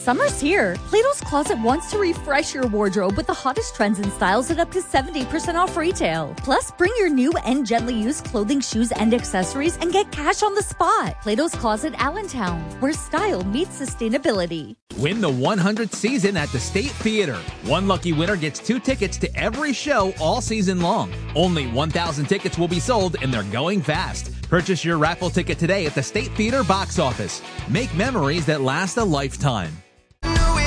Summer's here. Plato's Closet wants to refresh your wardrobe with the hottest trends and styles at up to 70% off retail. Plus, bring your new and gently used clothing, shoes, and accessories and get cash on the spot. Plato's Closet Allentown, where style meets sustainability. Win the 100th season at the State Theater. One lucky winner gets 2 tickets to every show all season long. Only 1,000 tickets will be sold, and they're going fast. Purchase your raffle ticket today at the State Theater box office. Make memories that last a lifetime.